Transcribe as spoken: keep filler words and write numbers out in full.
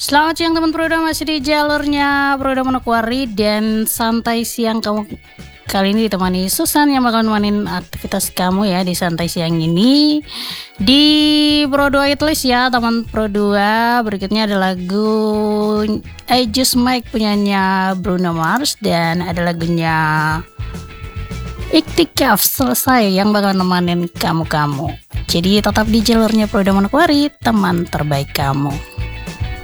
Selamat siang teman Proda, masih di jalurnya Proda Manokwari dan santai siang kamu kali ini ditemani Susan yang bakal nemenin aktivitas kamu ya di santai siang ini di Pro dua Hitlist ya teman Pro dua. Berikutnya ada lagu I Just Might punyanya Bruno Mars dan ada lagunya Iktikaf selesai yang bakal nemenin kamu-kamu. Jadi tetap di jalurnya Proda Manokwari, teman terbaik kamu.